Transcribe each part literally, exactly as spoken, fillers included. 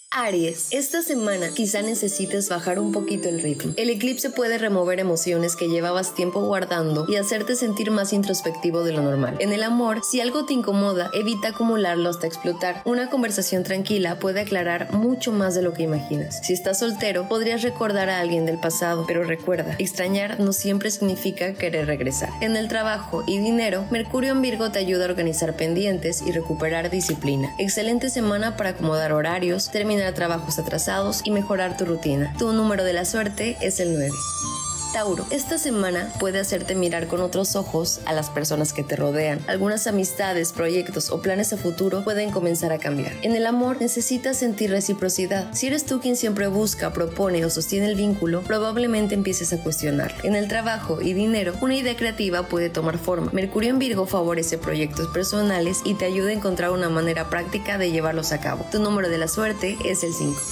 Aries, esta semana quizá necesites bajar un poquito el ritmo. El eclipse puede remover emociones que llevabas tiempo guardando y hacerte sentir más introspectivo de lo normal. En el amor, si algo te incomoda, evita acumularlo hasta explotar. Una conversación tranquila puede aclarar mucho más de lo que imaginas. Si estás soltero, podrías recordar a alguien del pasado, pero recuerda, extrañar no siempre significa querer regresar. En el trabajo y dinero, Mercurio en Virgo te ayuda a organizar pendientes y recuperar disciplina. Excelente semana para acomodar horarios, terminar trabajos atrasados y mejorar tu rutina. Tu número de la suerte es el nueve. Tauro, esta semana puede hacerte mirar con otros ojos a las personas que te rodean. Algunas amistades, proyectos o planes a futuro pueden comenzar a cambiar. En el amor necesitas sentir reciprocidad. Si eres tú quien siempre busca, propone o sostiene el vínculo, probablemente empieces a cuestionar. En el trabajo y dinero, una idea creativa puede tomar forma. Mercurio en Virgo favorece proyectos personales y te ayuda a encontrar una manera práctica de llevarlos a cabo. Tu número de la suerte es el cinco.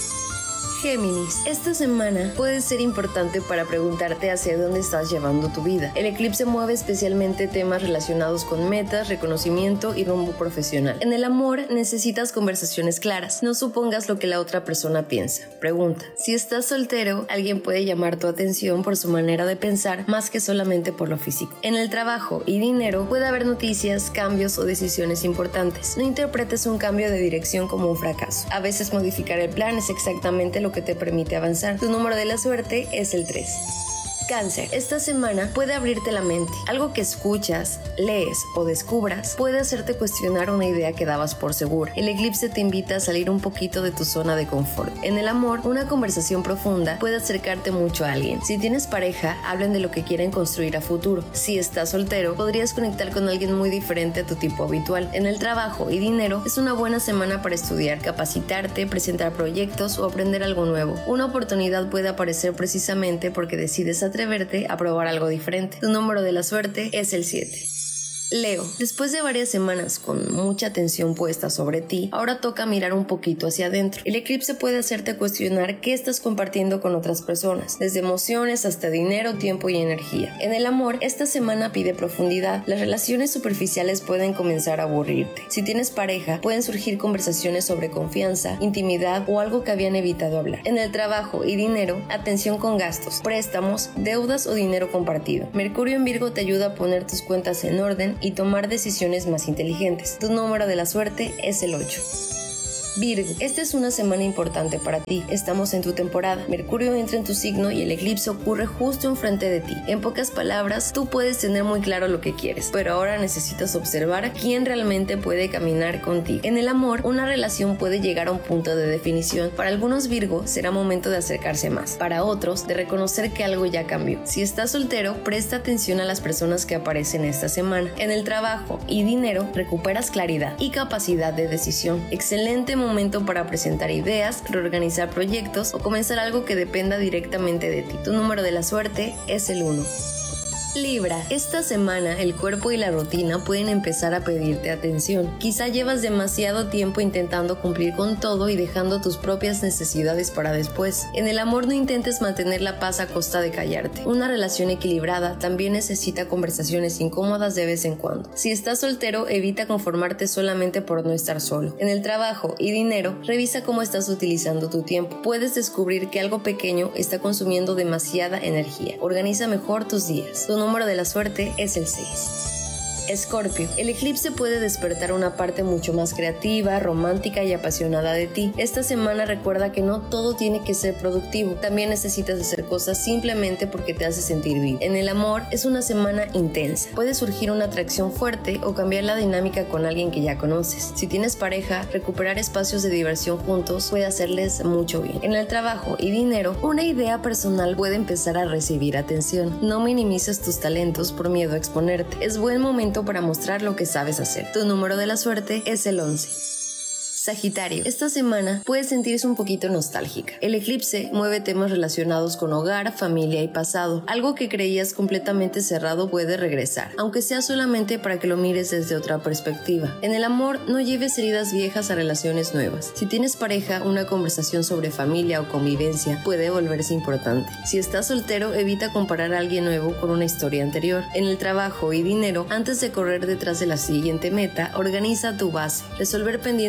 Géminis, esta semana puede ser importante para preguntarte hacia dónde estás llevando tu vida. El eclipse mueve especialmente temas relacionados con metas, reconocimiento y rumbo profesional. En el amor necesitas conversaciones claras. No supongas lo que la otra persona piensa. Pregunta. Si estás soltero, alguien puede llamar tu atención por su manera de pensar más que solamente por lo físico. En el trabajo y dinero puede haber noticias, cambios o decisiones importantes. No interpretes un cambio de dirección como un fracaso. A veces modificar el plan es exactamente lo que te permite avanzar. Tu número de la suerte es el tres. Cáncer, esta semana puede abrirte la mente. Algo que escuchas, lees o descubras puede hacerte cuestionar una idea que dabas por segura. El eclipse te invita a salir un poquito de tu zona de confort. En el amor, una conversación profunda puede acercarte mucho a alguien. Si tienes pareja, hablen de lo que quieren construir a futuro. Si estás soltero, podrías conectar con alguien muy diferente a tu tipo habitual. En el trabajo y dinero, es una buena semana para estudiar, capacitarte, presentar proyectos o aprender algo nuevo. Una oportunidad puede aparecer precisamente porque decides atreverte a probar algo diferente. Tu número de la suerte es el siete. Leo, después de varias semanas con mucha atención puesta sobre ti, ahora toca mirar un poquito hacia adentro. El eclipse puede hacerte cuestionar qué estás compartiendo con otras personas, desde emociones hasta dinero, tiempo y energía. En el amor, esta semana pide profundidad. Las relaciones superficiales pueden comenzar a aburrirte. Si tienes pareja, pueden surgir conversaciones sobre confianza, intimidad o algo que habían evitado hablar. En el trabajo y dinero, atención con gastos, préstamos, deudas o dinero compartido. Mercurio en Virgo te ayuda a poner tus cuentas en orden y tomar decisiones más inteligentes. Tu número de la suerte es el ocho. Virgo, esta es una semana importante para ti. Estamos en tu temporada. Mercurio entra en tu signo y el eclipse ocurre justo enfrente de ti. En pocas palabras, tú puedes tener muy claro lo que quieres, pero ahora necesitas observar quién realmente puede caminar contigo. En el amor, una relación puede llegar a un punto de definición. Para algunos Virgo, será momento de acercarse más. Para otros, de reconocer que algo ya cambió. Si estás soltero, presta atención a las personas que aparecen esta semana. En el trabajo y dinero, recuperas claridad y capacidad de decisión. Excelente momento momento para presentar ideas, reorganizar proyectos o comenzar algo que dependa directamente de ti. Tu número de la suerte es el uno. Libra, esta semana el cuerpo y la rutina pueden empezar a pedirte atención. Quizá llevas demasiado tiempo intentando cumplir con todo y dejando tus propias necesidades para después. En el amor no intentes mantener la paz a costa de callarte. Una relación equilibrada también necesita conversaciones incómodas de vez en cuando. Si estás soltero, evita conformarte solamente por no estar solo. En el trabajo y dinero, revisa cómo estás utilizando tu tiempo. Puedes descubrir que algo pequeño está consumiendo demasiada energía. Organiza mejor tus días. Tu número de la suerte es el seis. Escorpio, el eclipse puede despertar una parte mucho más creativa, romántica y apasionada de ti. Esta semana recuerda que no todo tiene que ser productivo. También necesitas hacer cosas simplemente porque te hace sentir vivo. En el amor, es una semana intensa. Puede surgir una atracción fuerte o cambiar la dinámica con alguien que ya conoces. Si tienes pareja, recuperar espacios de diversión juntos puede hacerles mucho bien. En el trabajo y dinero, una idea personal puede empezar a recibir atención. No minimices tus talentos por miedo a exponerte. Es buen momento para mostrar lo que sabes hacer. Tu número de la suerte es el once. Sagitario, esta semana puedes sentirse un poquito nostálgica. El eclipse mueve temas relacionados con hogar, familia y pasado. Algo que creías completamente cerrado puede regresar, aunque sea solamente para que lo mires desde otra perspectiva. En el amor, no lleves heridas viejas a relaciones nuevas. Si tienes pareja, una conversación sobre familia o convivencia puede volverse importante. Si estás soltero, evita comparar a alguien nuevo con una historia anterior. En el trabajo y dinero, antes de correr detrás de la siguiente meta, organiza tu base. Resolver pendientes personales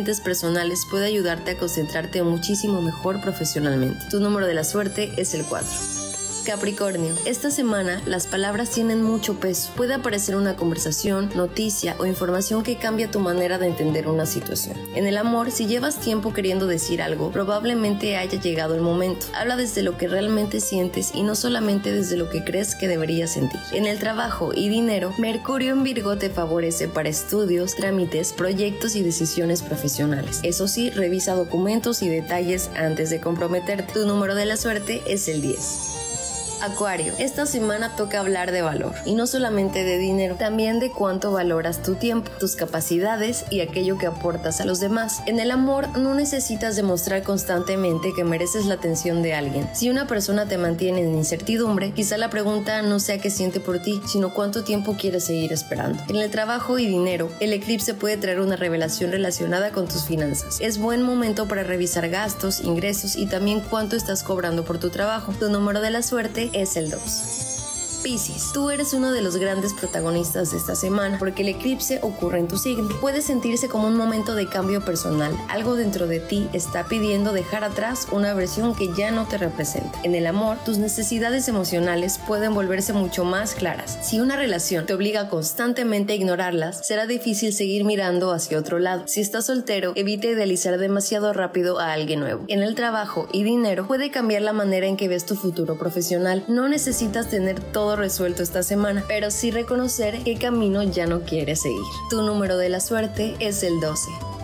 personales puede ayudarte a concentrarte muchísimo mejor profesionalmente. Tu número de la suerte es el cuatro. Capricornio, esta semana las palabras tienen mucho peso. Puede aparecer una conversación, noticia o información que cambia tu manera de entender una situación. En el amor, si llevas tiempo queriendo decir algo, probablemente haya llegado el momento. Habla desde lo que realmente sientes y no solamente desde lo que crees que deberías sentir. En el trabajo y dinero, Mercurio en Virgo te favorece para estudios, trámites, proyectos y decisiones profesionales. Eso sí, revisa documentos y detalles antes de comprometerte. Tu número de la suerte es el diez. Acuario, esta semana toca hablar de valor, y no solamente de dinero, también de cuánto valoras tu tiempo, tus capacidades y aquello que aportas a los demás. En el amor no necesitas demostrar constantemente que mereces la atención de alguien. Si una persona te mantiene en incertidumbre, quizá la pregunta no sea qué siente por ti, sino cuánto tiempo quieres seguir esperando. En el trabajo y dinero, el eclipse puede traer una revelación relacionada con tus finanzas. Es buen momento para revisar gastos, ingresos y también cuánto estás cobrando por tu trabajo. Tu número de la suerte es el dos. Piscis, tú eres uno de los grandes protagonistas de esta semana porque el eclipse ocurre en tu signo. Puede sentirse como un momento de cambio personal. Algo dentro de ti está pidiendo dejar atrás una versión que ya no te representa. En el amor, tus necesidades emocionales pueden volverse mucho más claras. Si una relación te obliga constantemente a ignorarlas, será difícil seguir mirando hacia otro lado. Si estás soltero, evita idealizar demasiado rápido a alguien nuevo. En el trabajo y dinero, puede cambiar la manera en que ves tu futuro profesional. No necesitas tener todo resuelto esta semana, pero sí reconocer qué camino ya no quieres seguir. Tu número de la suerte es el doce.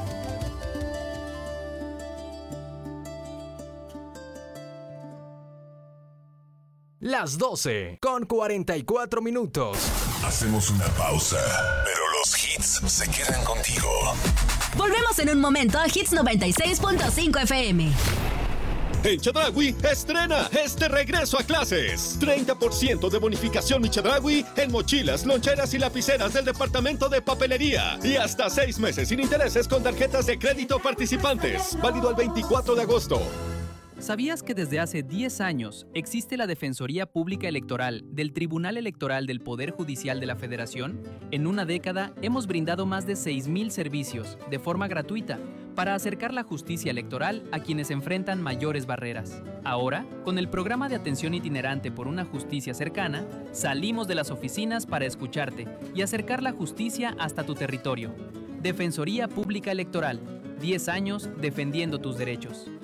Las doce con cuarenta y cuatro minutos. Hacemos una pausa, pero los hits se quedan contigo. Volvemos en un momento a Hits noventa y seis punto cinco F M. En Chedraui estrena este regreso a clases. treinta por ciento de bonificación Mi Chedraui en mochilas, loncheras y lapiceras del departamento de papelería. Y hasta seis meses sin intereses con tarjetas de crédito participantes. Válido al veinticuatro de agosto. ¿Sabías que desde hace diez años existe la Defensoría Pública Electoral del Tribunal Electoral del Poder Judicial de la Federación? En una década hemos brindado más de seis mil servicios de forma gratuita para acercar la justicia electoral a quienes enfrentan mayores barreras. Ahora, con el programa de atención itinerante por una justicia cercana, salimos de las oficinas para escucharte y acercar la justicia hasta tu territorio. Defensoría Pública Electoral, diez años defendiendo tus derechos.